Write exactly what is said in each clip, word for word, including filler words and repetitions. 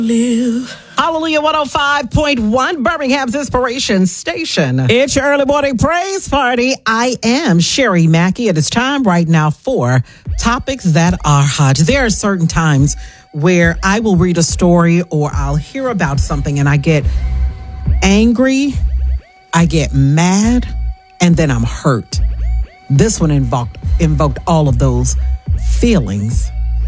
Live. Hallelujah one oh five point one, Birmingham's Inspiration Station. It's your early morning praise party. I am Sherry Mackey. It is time right now for Topics That Are Hot. There are certain times where I will read a story or I'll hear about something and I get angry, I get mad, and then I'm hurt. This one invoked, invoked all of those feelings.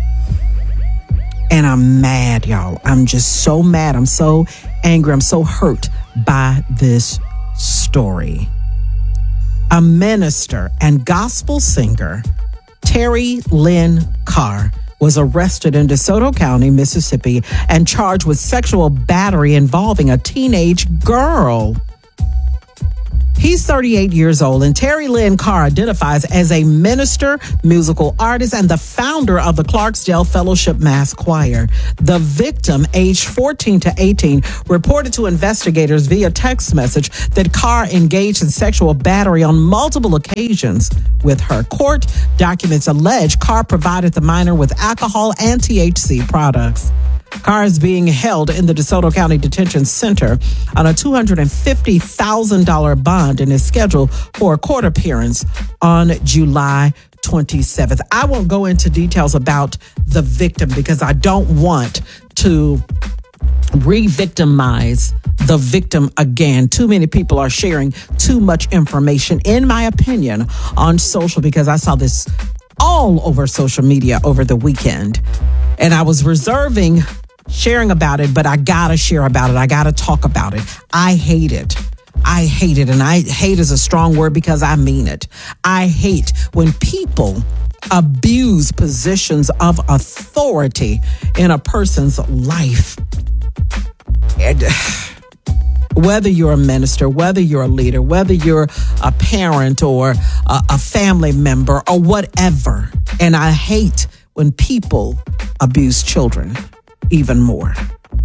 And I'm mad, y'all. I'm just so mad. I'm so angry. I'm so hurt by this story. A minister and gospel singer, Terry Lynn Carr, was arrested in DeSoto County, Mississippi, and charged with sexual battery involving a teenage girl. He's thirty-eight years old, and Terry Lynn Carr identifies as a minister, musical artist, and the founder of the Clarksdale Fellowship Mass Choir. The victim, aged fourteen to eighteen, reported to investigators via text message that Carr engaged in sexual battery on multiple occasions with her. Court documents allege Carr provided the minor with alcohol and T H C products. Carr is being held in the DeSoto County Detention Center on a two hundred fifty thousand dollars bond and is scheduled for a court appearance on July twenty-seventh. I won't go into details about the victim because I don't want to re-victimize the victim again. Too many people are sharing too much information, in my opinion, on social because I saw this all over social media over the weekend. And I was reserving sharing about it, but I gotta share about it. I gotta talk about it. I hate it. I hate it. And I hate is a strong word because I mean it. I hate when people abuse positions of authority in a person's life. And whether you're a minister, whether you're a leader, whether you're a parent or a, a family member or whatever. And I hate when people abuse children even more.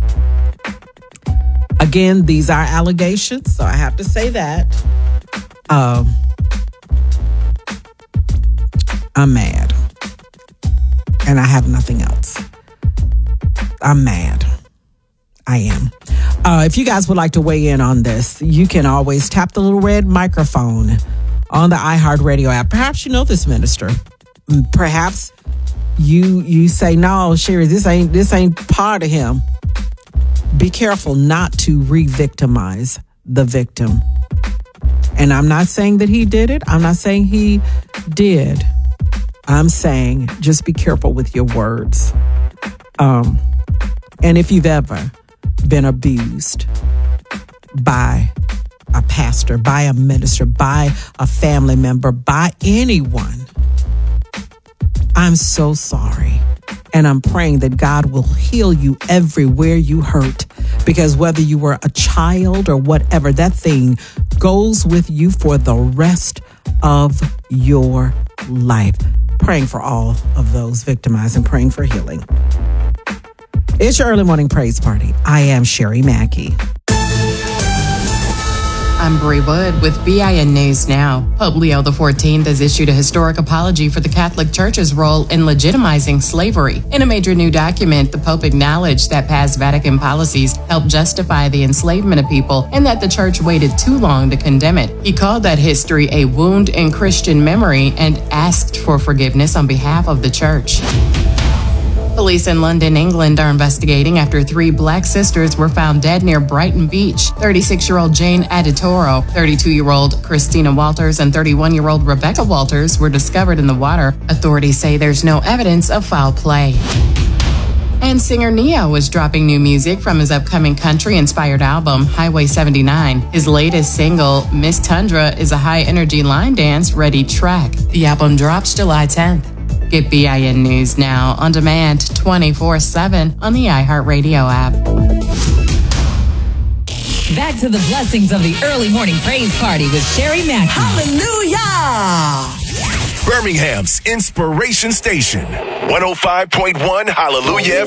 Again, these are allegations, so I have to say that. Um, I'm mad. And I have nothing else. I'm mad. I am. Uh, if you guys would like to weigh in on this, you can always tap the little red microphone on the iHeartRadio app. Perhaps you know this minister. Perhaps you you say, no, Sherry, this ain't this ain't part of him. Be careful not to re-victimize the victim. And I'm not saying that he did it. I'm not saying he did. I'm saying just be careful with your words. Um, and if you've ever been abused by a pastor, by a minister, by a family member, by anyone, I'm so sorry. And I'm praying that God will heal you everywhere you hurt. Because whether you were a child or whatever, that thing goes with you for the rest of your life. Praying for all of those victimized and praying for healing. It's your early morning praise party. I am Sherry Mackey. I'm Bree Wood with B I N News Now. Pope Leo the fourteenth has issued a historic apology for the Catholic Church's role in legitimizing slavery. In a major new document, the Pope acknowledged that past Vatican policies helped justify the enslavement of people and that the Church waited too long to condemn it. He called that history a wound in Christian memory and asked for forgiveness on behalf of the Church. Police in London, England are investigating after three black sisters were found dead near Brighton Beach. thirty-six-year-old Jane Aditoro, thirty-two-year-old Christina Walters, and thirty-one-year-old Rebecca Walters were discovered in the water. Authorities say there's no evidence of foul play. And singer Neo is dropping new music from his upcoming country-inspired album, Highway seventy-nine. His latest single, Miss Tundra, is a high-energy line dance-ready track. The album drops July tenth. Get B I N News Now on demand twenty-four seven on the iHeartRadio app. Back to the blessings of the early morning praise party with Sherry Mackey. Hallelujah! Birmingham's Inspiration Station, one oh five point one Hallelujah